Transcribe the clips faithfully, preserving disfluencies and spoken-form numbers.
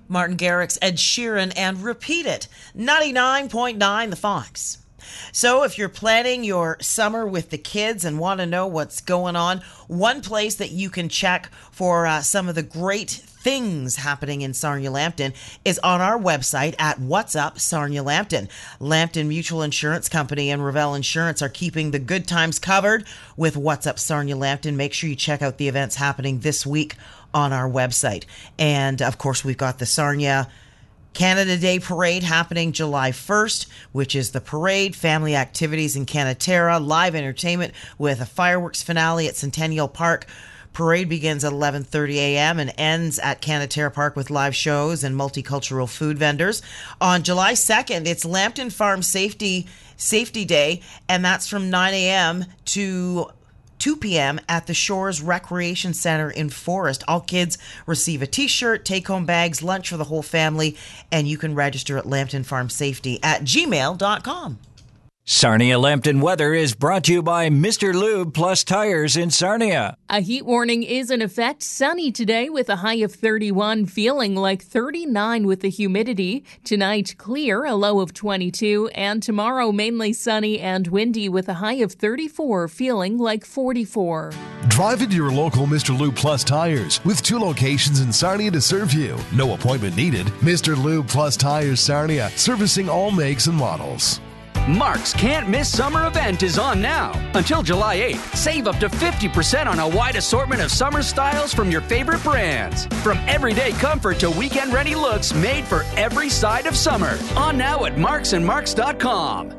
Martin Garrix, Ed Sheeran, and Repeat It. ninety-nine point nine The Fox. So if you're planning your summer with the kids and want to know what's going on, one place that you can check for uh, some of the great things happening in Sarnia-Lambton is on our website at What's Up Sarnia-Lambton. Lambton Mutual Insurance Company and Revell Insurance are keeping the good times covered with What's Up Sarnia-Lambton. Make sure you check out the events happening this week on our website. And of course, we've got the Sarnia Canada Day Parade happening July first, which is the parade, family activities in Canatera, live entertainment with a fireworks finale at Centennial Park. Parade begins at eleven thirty a.m. and ends at Canatera Park with live shows and multicultural food vendors. On July second, it's Lambton Farm Safety Safety Day, and that's from nine a.m. to two p.m. at the Shores Recreation Center in Forest. All kids receive a t-shirt, take-home bags, lunch for the whole family, and you can register at lambton farm safety at gmail dot com. Sarnia-Lambton weather is brought to you by Mister Lube Plus Tires in Sarnia. A heat warning is in effect. Sunny today with a high of thirty-one, feeling like thirty-nine with the humidity. Tonight, clear, a low of twenty-two, and tomorrow mainly sunny and windy with a high of thirty-four, feeling like forty-four. Drive into your local Mister Lube Plus Tires with two locations in Sarnia to serve you. No appointment needed. Mister Lube Plus Tires Sarnia, servicing all makes and models. Mark's Can't Miss Summer event is on now. Until July eighth, save up to fifty percent on a wide assortment of summer styles from your favorite brands. From everyday comfort to weekend-ready looks made for every side of summer. On now at marks and marks dot com.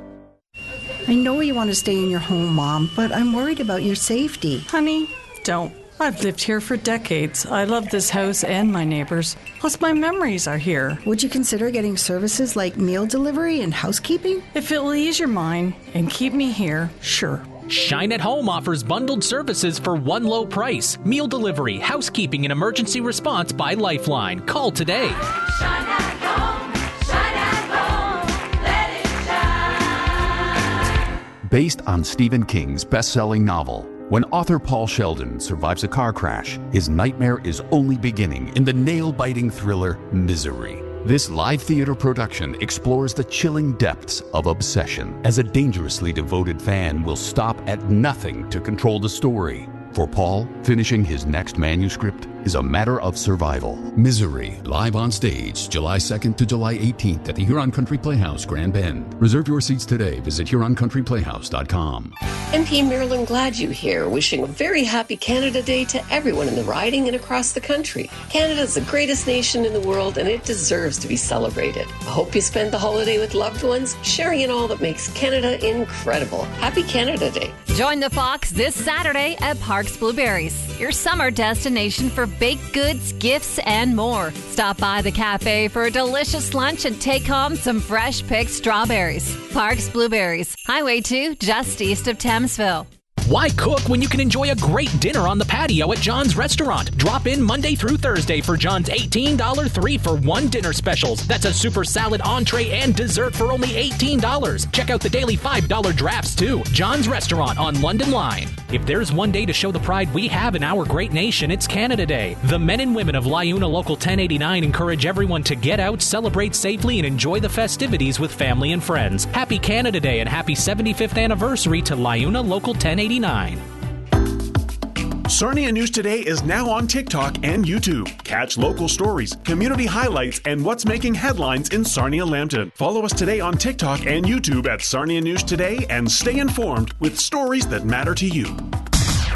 I know you want to stay in your home, Mom, but I'm worried about your safety. Honey, don't. I've lived here for decades. I love this house and my neighbors. Plus, my memories are here. Would you consider getting services like meal delivery and housekeeping? If it will ease your mind and keep me here, sure. Shine at Home offers bundled services for one low price. Meal delivery, housekeeping, and emergency response by Lifeline. Call today. Shine at home. Shine at home. Let it shine. Based on Stephen King's best-selling novel, when author Paul Sheldon survives a car crash, his nightmare is only beginning in the nail-biting thriller Misery. This live theater production explores the chilling depths of obsession as a dangerously devoted fan will stop at nothing to control the story. For Paul, finishing his next manuscript is a matter of survival. Misery, live on stage, July second to July eighteenth at the Huron Country Playhouse, Grand Bend. Reserve your seats today. Visit huron country playhouse dot com. M P Marilyn Gladue here, wishing a very happy Canada Day to everyone in the riding and across the country. Canada is the greatest nation in the world, and it deserves to be celebrated. I hope you spend the holiday with loved ones, sharing in all that makes Canada incredible. Happy Canada Day. Join the Fox this Saturday at Parks Blueberries, your summer destination for baked goods, gifts, and more. Stop by the cafe for a delicious lunch and take home some fresh picked strawberries. Parks Blueberries, Highway two, just east of Thamesville. Why cook when you can enjoy a great dinner on the patio at John's Restaurant? Drop in Monday through Thursday for John's eighteen dollars three for one dinner specials. That's a super salad, entree, and dessert for only eighteen dollars. Check out the daily five dollar drafts too. John's Restaurant on London Line. If there's one day to show the pride we have in our great nation, it's Canada Day. The men and women of Liuna Local ten eighty-nine encourage everyone to get out, celebrate safely, and enjoy the festivities with family and friends. Happy Canada Day and happy seventy-fifth anniversary to Liuna Local ten eighty-nine. Sarnia News Today is now on TikTok and YouTube. Catch local stories, community highlights, and what's making headlines in Sarnia-Lambton. Follow us today on TikTok and YouTube at Sarnia News Today and stay informed with stories that matter to you.